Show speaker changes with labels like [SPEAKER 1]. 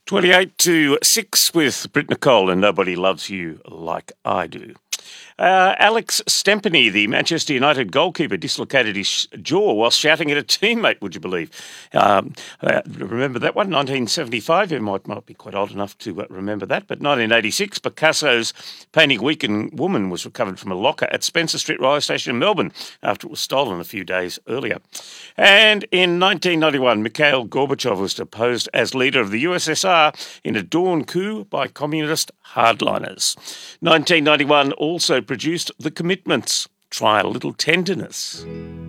[SPEAKER 1] 28 to 6 with Britt Nicole and Nobody Loves You Like I Do. Alex Stempany, the Manchester United goalkeeper, dislocated his jaw while shouting at a teammate, would you believe? Remember that one? 1975, you might be quite old enough to remember that. But 1986, Picasso's Painting Weekend Woman was recovered from a locker at Spencer Street Railway Station in Melbourne after it was stolen a few days earlier. And in 1991, Mikhail Gorbachev was deposed as leader of the USSR in a dawn coup by communist hardliners. 1991 also produced The Commitments. Try a little tenderness.